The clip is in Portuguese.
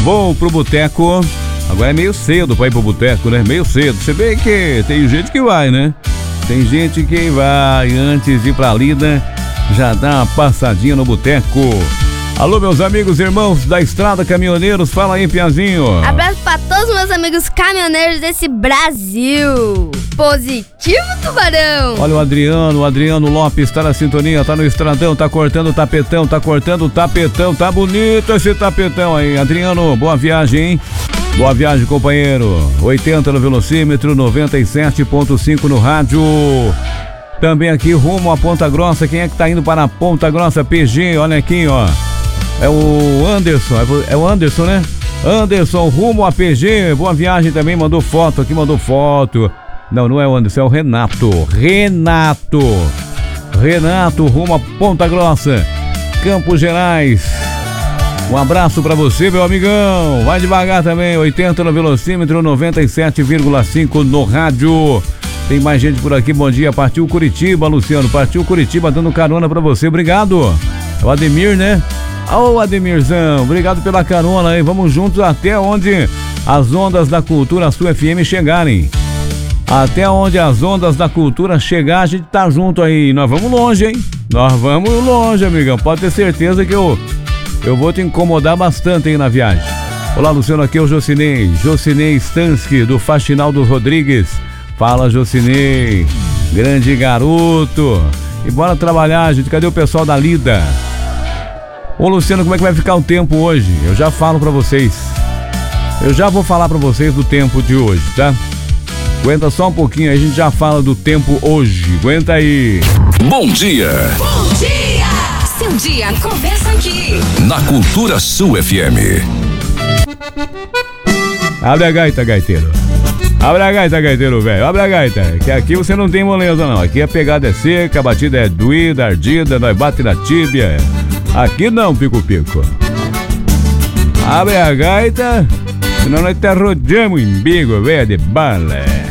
Vou pro boteco. Agora é meio cedo pra ir pro boteco, né? Meio cedo. Você vê que tem gente que vai, né? Tem gente que vai antes de ir pra lida, já dá uma passadinha no boteco. Alô, meus amigos e irmãos da Estrada Caminhoneiros, fala aí, Piazinho. Abraço pra todos os meus amigos caminhoneiros desse Brasil. Positivo, Tubarão. Olha o Adriano Lopes tá na sintonia, tá no estradão, tá cortando o tapetão, tá bonito esse tapetão aí. Adriano, boa viagem, hein? Boa viagem, companheiro. 80 no velocímetro, 97.5 no rádio. Também aqui rumo a Ponta Grossa. Quem é que tá indo para a Ponta Grossa? PG, olha aqui, ó. É o Anderson, né? Anderson, rumo a PG. Boa viagem também, mandou foto aqui, Não é o Anderson, é o Renato, rumo a Ponta Grossa, Campos Gerais. Um abraço pra você, meu amigão. Vai devagar também, 80 no velocímetro, 97,5 no rádio. Tem mais gente por aqui, bom dia. Partiu Curitiba, Luciano, dando carona pra você, obrigado. É o Ademir, né? Ô, Ademirzão, obrigado pela carona aí. Vamos juntos até onde as ondas da cultura Sul FM chegarem. Até onde as ondas da cultura chegar, a gente tá junto aí. Nós vamos longe, hein? Nós vamos longe, amigão. Pode ter certeza que eu vou te incomodar bastante aí na viagem. Olá, Luciano, aqui é o Jocinei Stansky, do Faxinal dos Rodrigues. Fala, Jocinei, grande garoto. E bora trabalhar, gente. Cadê o pessoal da lida? Ô, Luciano, como é que vai ficar o tempo hoje? Eu já falo pra vocês. Eu já vou falar pra vocês do tempo de hoje, tá? Aguenta só um pouquinho, aí a gente já fala do tempo hoje. Aguenta aí. Bom dia. Bom dia. Seu dia começa aqui. Na Cultura Sul FM. Abre a gaita, gaiteiro. Abre a gaita, gaiteiro, velho. Abre a gaita. Que aqui você não tem moleza, não. Aqui a pegada é seca, a batida é doída, ardida, nós bate na tíbia. Aqui não, pico-pico. Abre a gaita, senão nós te arrojamos em bico, velho, de bala.